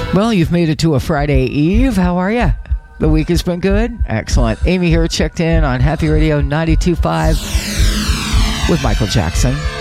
Well, you've made it to a Friday Eve. How are you? The week has been good? Excellent. Amy here checked in on Happy Radio 92.5 with Michael Jackson.